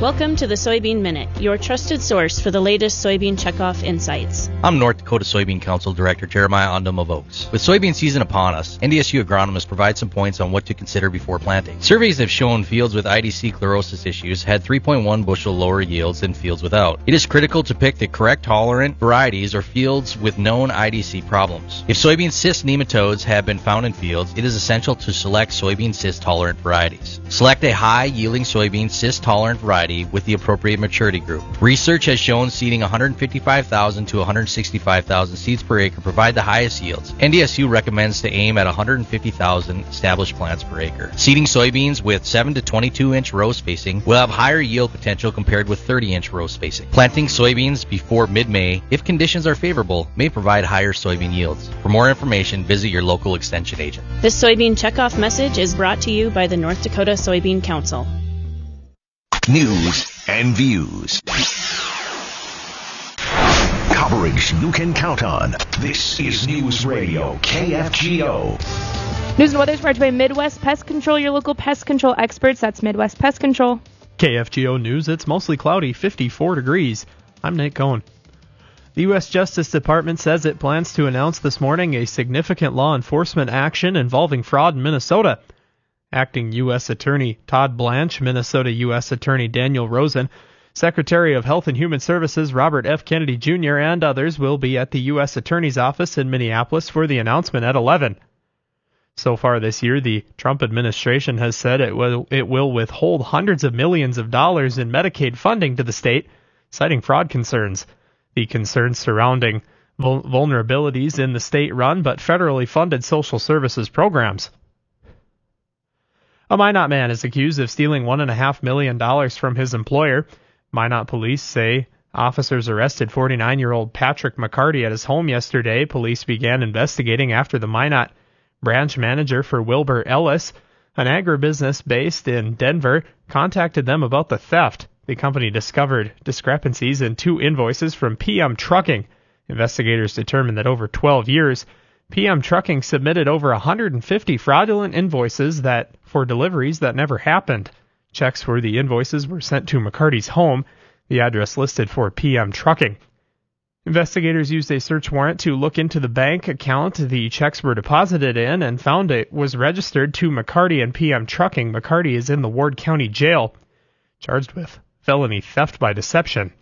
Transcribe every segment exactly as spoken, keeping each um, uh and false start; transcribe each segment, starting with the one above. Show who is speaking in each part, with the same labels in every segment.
Speaker 1: Welcome to the Soybean Minute, your trusted source for the latest soybean checkoff insights.
Speaker 2: I'm North Dakota Soybean Council Director Jeremiah Undum of Oaks. With soybean season upon us, N D S U agronomists provide some points on what to consider before planting. Surveys have shown fields with I D C chlorosis issues had three point one bushel lower yields than fields without. It is critical to pick the correct tolerant varieties or fields with known I D C problems. If soybean cyst nematodes have been found in fields, it is essential to select soybean cyst tolerant varieties. Select a high-yielding soybean cyst tolerant variety with the appropriate maturity group. Research has shown seeding one hundred fifty-five thousand to one hundred sixty-five thousand seeds per acre provide the highest yields. N D S U recommends to aim at one hundred fifty thousand established plants per acre. Seeding soybeans with seven to twenty-two inch row spacing will have higher yield potential compared with thirty inch row spacing. Planting soybeans before mid-May, if conditions are favorable, may provide higher soybean yields. For more information, visit your local extension agent.
Speaker 1: This soybean checkoff message is brought to you by the North Dakota Soybean Council.
Speaker 3: News and views. Coverage you can count on. This is News Radio K F G O.
Speaker 4: News and weather is brought to you by Midwest Pest Control, your local pest control experts. That's Midwest Pest Control.
Speaker 5: K F G O News, it's mostly cloudy, fifty-four degrees. I'm Nate Cohen. The U S Justice Department says it plans to announce this morning a significant law enforcement action involving fraud in Minnesota. Acting U S Attorney Todd Blanche, Minnesota U S Attorney Daniel Rosen, Secretary of Health and Human Services Robert F. Kennedy Junior, and others will be at the U S Attorney's office in Minneapolis for the announcement at eleven. So far this year, the Trump administration has said it will, it will withhold hundreds of millions of dollars in Medicaid funding to the state, citing fraud concerns. The concerns surrounding vul- vulnerabilities in the state-run but federally funded social services programs. A Minot man is accused of stealing one point five million dollars from his employer. Minot police say officers arrested forty-nine-year-old Patrick McCarty at his home yesterday. Police began investigating after the Minot branch manager for Wilbur Ellis, an agribusiness based in Denver, contacted them about the theft. The company discovered discrepancies in two invoices from P M Trucking. Investigators determined that over twelve years, P M Trucking submitted over one hundred fifty fraudulent invoices that for deliveries that never happened. Checks for the invoices were sent to McCarty's home, the address listed for P M Trucking. Investigators used a search warrant to look into the bank account the checks were deposited in and found it was registered to McCarty and P M Trucking. McCarty is in the Ward County Jail, charged with felony theft by deception.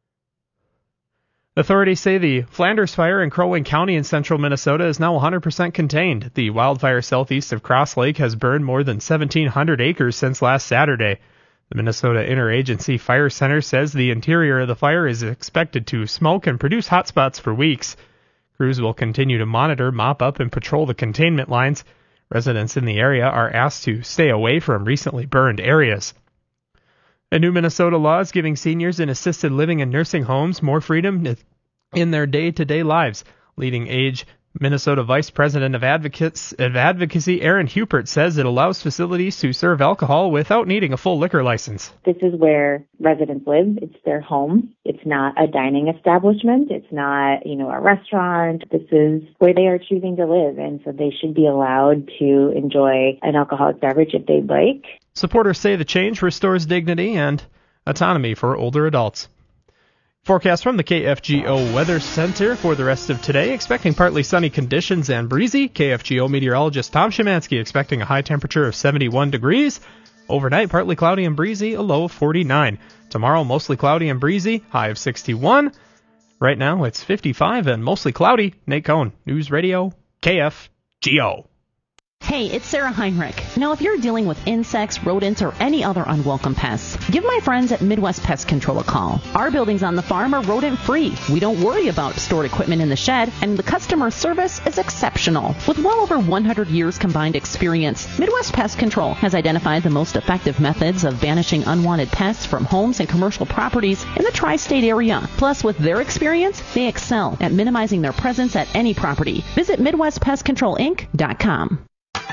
Speaker 5: Authorities say the Flanders Fire in Crow Wing County in central Minnesota is now one hundred percent contained. The wildfire southeast of Cross Lake has burned more than seventeen hundred acres since last Saturday. The Minnesota Interagency Fire Center says the interior of the fire is expected to smoke and produce hotspots for weeks. Crews will continue to monitor, mop up, and patrol the containment lines. Residents in the area are asked to stay away from recently burned areas. A new Minnesota law is giving seniors in assisted living and nursing homes more freedom in their day-to-day lives. Leading age Minnesota Vice President of Advocates, of Advocacy Aaron Hupert says it allows facilities to serve alcohol without needing a full liquor license.
Speaker 6: This is where residents live. It's their home. It's not a dining establishment. It's not, you know, a restaurant. This is where they are choosing to live, and so they should be allowed to enjoy an alcoholic beverage if they'd like.
Speaker 5: Supporters say the change restores dignity and autonomy for older adults. Forecast from the K F G O Weather Center for the rest of today. Expecting partly sunny conditions and breezy. K F G O meteorologist Tom Szymanski expecting a high temperature of seventy-one degrees. Overnight, partly cloudy and breezy, a low of forty-nine. Tomorrow, mostly cloudy and breezy, high of sixty-one. Right now, it's fifty-five and mostly cloudy. Nate Cohen, News Radio, K F G O.
Speaker 7: Hey, it's Sarah Heinrich. Now, if you're dealing with insects, rodents, or any other unwelcome pests, give my friends at Midwest Pest Control a call. Our buildings on the farm are rodent-free. We don't worry about stored equipment in the shed, and the customer service is exceptional. With well over one hundred years combined experience, Midwest Pest Control has identified the most effective methods of banishing unwanted pests from homes and commercial properties in the tri-state area. Plus, with their experience, they excel at minimizing their presence at any property. Visit Midwest Pest Control Inc dot com.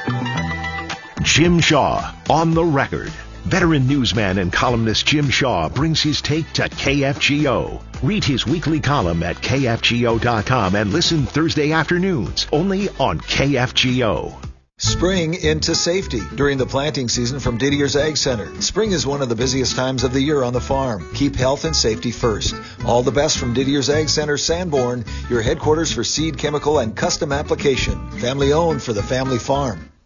Speaker 3: Jim Shaw on the record. Veteran newsman and columnist Jim Shaw brings his take to K F G O. Read his weekly column at K F G O dot com and listen Thursday afternoons only on K F G O.
Speaker 8: Spring into safety during the planting season from Didier's Ag Center. Spring is one of the busiest times of the year on the farm. Keep health and safety first. All the best from Didier's Ag Center, Sanborn, your headquarters for seed, chemical, and custom application. Family owned for the family farm.